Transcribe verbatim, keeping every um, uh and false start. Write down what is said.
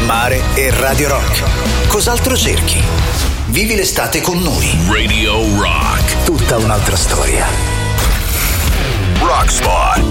mare e Radio Rock. Cos'altro cerchi? Vivi l'estate con noi. Radio Rock. Tutta un'altra storia. Rock Spot.